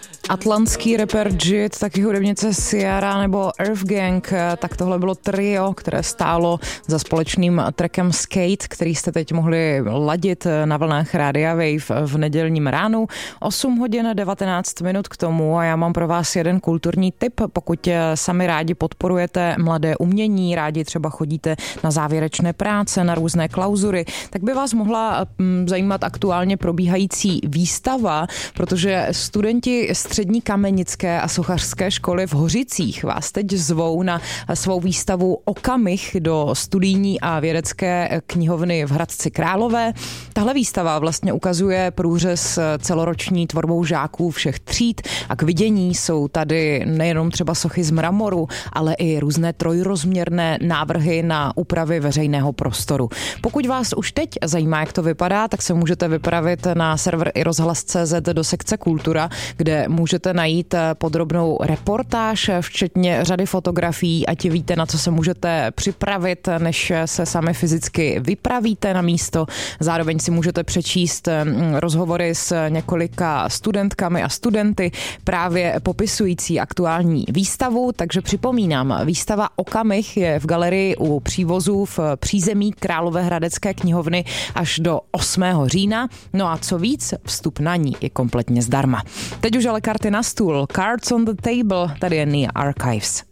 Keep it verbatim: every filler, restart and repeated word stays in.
Atlantský rapper Jit, taky hudebnice Ciara nebo Earth Gang, tak tohle bylo trio, které stálo za společným trackem Skate, který jste teď mohli ladit na vlnách Rádia Wave v nedělním ránu. osm hodin devatenáct minut k tomu a já mám pro vás jeden kulturní tip. Pokud sami rádi podporujete mladé umění, rádi třeba chodíte na závěrečné práce, na různé klauzury, tak by vás mohla zajímat aktuálně probíhající výstava, protože studenti Střední kamenické a sochařské školy v Hořicích vás teď zvou na svou výstavu Okamih do studijní a vědecké knihovny v Hradci Králové. Tahle výstava vlastně ukazuje průřez celoroční tvorbou žáků všech tříd a k vidění jsou tady nejenom třeba sochy z mramoru, ale i různé trojrozměrné návrhy na úpravy veřejného prostoru. Pokud vás už teď zajímá, jak to vypadá, tak se můžete vypravit na server i rozhlas tečka cé zet do sekce Kultura, kde můžete najít podrobnou reportáž, včetně řady fotografií, ať víte, na co se můžete připravit, než se sami fyzicky vypravíte na místo. Zároveň si můžete přečíst rozhovory s několika studentkami a studenty právě popisující aktuální výstavu, takže připomínám, výstava Okamih je v galerii u Přívozů v přízemí Královéhradecké knihovny až do osmého října. No a co víc, vstup na ní je kompletně zdarma. Teď už ale karty na stůl. Cards on the table, tady je Nia Archives.